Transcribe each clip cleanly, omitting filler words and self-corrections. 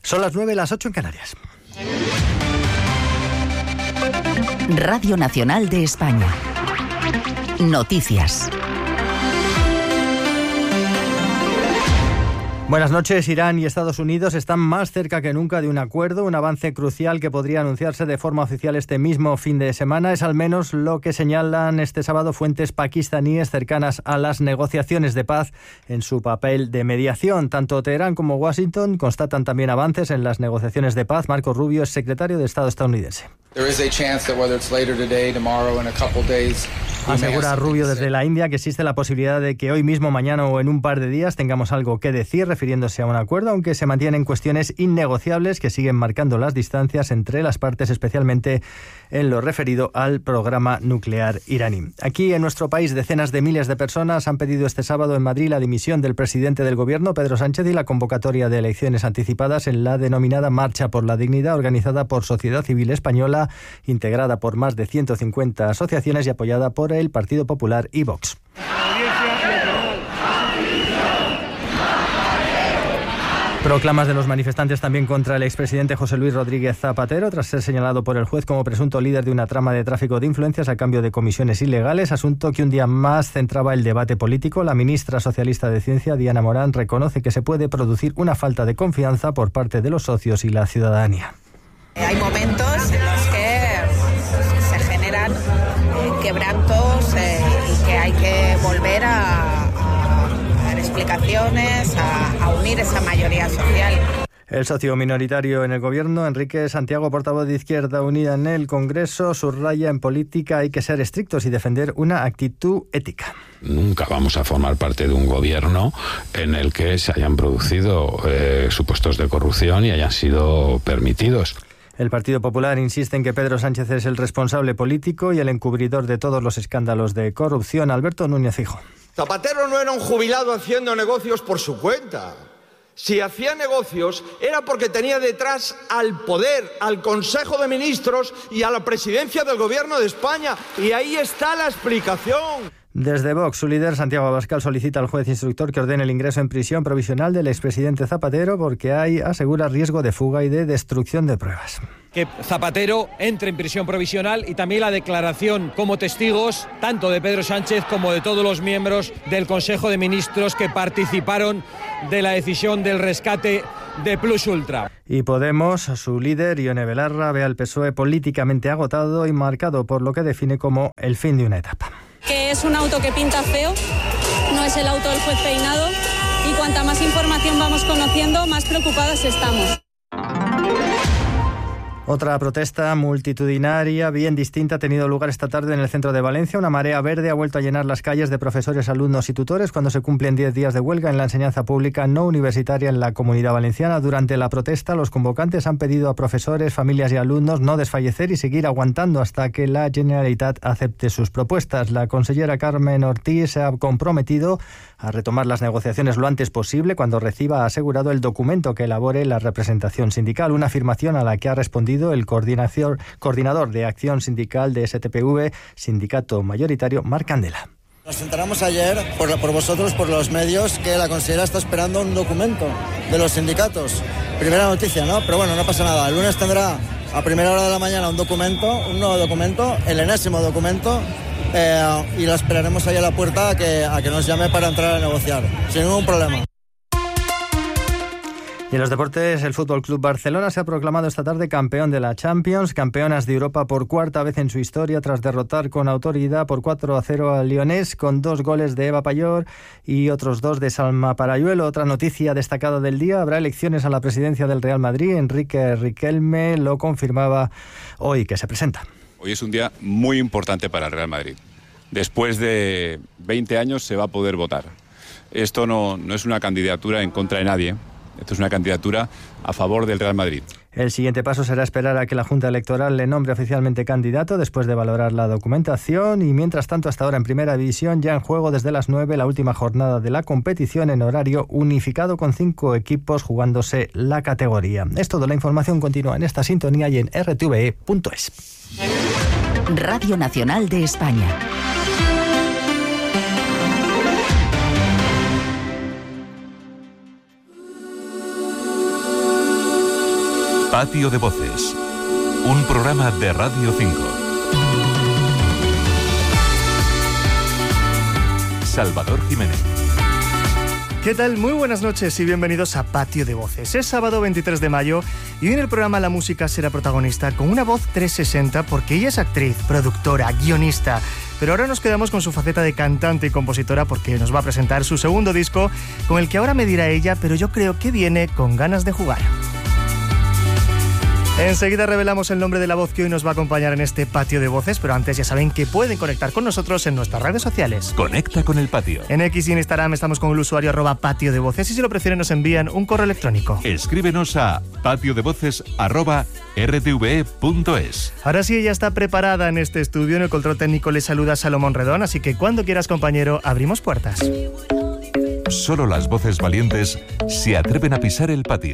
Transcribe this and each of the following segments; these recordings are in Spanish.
Son las 9, las 8 en Canarias. Radio Nacional de España. Noticias. Buenas noches. Irán y Estados Unidos están más cerca que nunca de un acuerdo, un avance crucial que podría anunciarse de forma oficial este mismo fin de semana. Es al menos lo que señalan este sábado fuentes pakistaníes cercanas a las negociaciones de paz en su papel de mediación. Tanto Teherán como Washington constatan también avances en las negociaciones de paz. Marco Rubio es secretario de Estado estadounidense. Asegura Rubio desde la India que existe la posibilidad de que hoy mismo, mañana o en un par de días tengamos algo que decir, refiriéndose a un acuerdo, aunque se mantienen cuestiones innegociables que siguen marcando las distancias entre las partes, especialmente en lo referido al programa nuclear iraní. Aquí en nuestro país, decenas de miles de personas han pedido este sábado en Madrid la dimisión del presidente del Gobierno, Pedro Sánchez, y la convocatoria de elecciones anticipadas en la denominada Marcha por la Dignidad, organizada por Sociedad Civil Española, integrada por más de 150 asociaciones y apoyada por el Partido Popular y Vox. Proclamas de los manifestantes también contra el expresidente José Luis Rodríguez Zapatero, tras ser señalado por el juez como presunto líder de una trama de tráfico de influencias a cambio de comisiones ilegales, asunto que un día más centraba el debate político. La ministra socialista de Ciencia, Diana Morán, reconoce que se puede producir una falta de confianza por parte de los socios y la ciudadanía. Hay momentos en los que se generan quebrantos y que hay que volver a dar explicaciones, a unir esa mayoría social. El socio minoritario en el Gobierno, Enrique Santiago, portavoz de Izquierda Unida en el Congreso, subraya: en política hay que ser estrictos y defender una actitud ética. Nunca vamos a formar parte de un gobierno en el que se hayan producido supuestos de corrupción y hayan sido permitidos. El Partido Popular insiste en que Pedro Sánchez es el responsable político y el encubridor de todos los escándalos de corrupción. Alberto Núñez Feijóo. Zapatero no era un jubilado haciendo negocios por su cuenta. Si hacía negocios era porque tenía detrás al poder, al Consejo de Ministros y a la presidencia del Gobierno de España. Y ahí está la explicación. Desde Vox, su líder, Santiago Abascal, solicita al juez instructor que ordene el ingreso en prisión provisional del expresidente Zapatero porque hay, asegura, riesgo de fuga y de destrucción de pruebas. Que Zapatero entre en prisión provisional y también la declaración como testigos tanto de Pedro Sánchez como de todos los miembros del Consejo de Ministros que participaron de la decisión del rescate de Plus Ultra. Y Podemos, su líder, Ione Belarra, ve al PSOE políticamente agotado y marcado por lo que define como el fin de una etapa. Que es un auto que pinta feo, no es el auto del juez Peinado, y cuanta más información vamos conociendo, más preocupadas estamos. Otra protesta multitudinaria, bien distinta, ha tenido lugar esta tarde en el centro de Valencia. Una marea verde ha vuelto a llenar las calles de profesores, alumnos y tutores cuando se cumplen 10 días de huelga en la enseñanza pública no universitaria en la Comunidad Valenciana. Durante la protesta, los convocantes han pedido a profesores, familias y alumnos no desfallecer y seguir aguantando hasta que la Generalitat acepte sus propuestas. La consellera Carmen Ortiz se ha comprometido a retomar las negociaciones lo antes posible cuando reciba, ha asegurado, el documento que elabore la representación sindical, una afirmación a la que ha respondido el coordinador de acción sindical de STPV, sindicato mayoritario, Marc Candela. Nos enteramos ayer, por vosotros, por los medios, que la consejera está esperando un documento de los sindicatos. Primera noticia, ¿no? Pero bueno, no pasa nada. El lunes tendrá a primera hora de la mañana un nuevo documento, el enésimo documento, y la esperaremos ahí a la puerta a que nos llame para entrar a negociar, sin ningún problema. Y en los deportes, el Fútbol Club Barcelona se ha proclamado esta tarde campeón de la Champions, campeonas de Europa por cuarta vez en su historia, tras derrotar con autoridad por 4-0 al Lyonés, con 2 goles de Eva Payor y otros 2 de Salma Parayuelo. Otra noticia destacada del día: habrá elecciones a la presidencia del Real Madrid. Enrique Riquelme lo confirmaba hoy que se presenta. Hoy es un día muy importante para el Real Madrid. Después de 20 años se va a poder votar. Esto no es una candidatura en contra de nadie. Esto es una candidatura a favor del Real Madrid. El siguiente paso será esperar a que la Junta Electoral le nombre oficialmente candidato después de valorar la documentación. Y mientras tanto, hasta ahora en Primera División, ya en juego desde las 9 la última jornada de la competición en horario unificado, con 5 equipos jugándose la categoría. Es todo. La información continúa en esta sintonía y en rtve.es. Radio Nacional de España. Patio de Voces, un programa de Radio 5. Salvador Jiménez. ¿Qué tal? Muy buenas noches y bienvenidos a Patio de Voces. Es sábado 23 de mayo y hoy en el programa la música será protagonista con una voz 360 porque ella es actriz, productora, guionista. Pero ahora nos quedamos con su faceta de cantante y compositora porque nos va a presentar su segundo disco con el que ahora me dirá ella, pero yo creo que viene con ganas de jugar. Enseguida revelamos el nombre de la voz que hoy nos va a acompañar en este Patio de Voces, pero antes ya saben que pueden conectar con nosotros en nuestras redes sociales. Conecta con el patio. En X y en Instagram estamos con el usuario @patio de voces y si lo prefieren nos envían un correo electrónico. Escríbenos a patiodevoces@rtve.es. Ahora sí, ella está preparada en este estudio. En el control técnico le saluda Salomón Redón, así que cuando quieras, compañero, abrimos puertas. Solo las voces valientes se atreven a pisar el patio.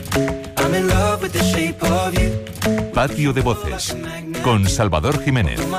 Patio de Voces, con Salvador Jiménez.